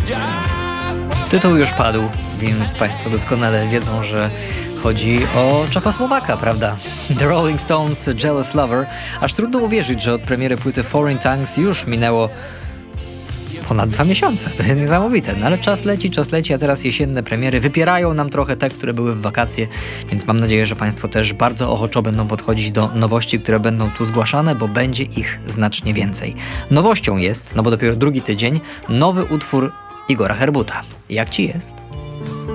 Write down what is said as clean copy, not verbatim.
Tytuł już padł, więc Państwo doskonale wiedzą, że chodzi o Czechosłowaka, prawda? The Rolling Stones, Jealous Lover. Aż trudno uwierzyć, że od premiery płyty Foreign Tongues już minęło ponad 2 miesiące. To jest niesamowite. No ale czas leci, a teraz jesienne premiery wypierają nam trochę te, które były w wakacje, więc mam nadzieję, że Państwo też bardzo ochoczo będą podchodzić do nowości, które będą tu zgłaszane, bo będzie ich znacznie więcej. Nowością jest, no bo dopiero drugi tydzień, nowy utwór Igora Herbuta. Jak Ci jest?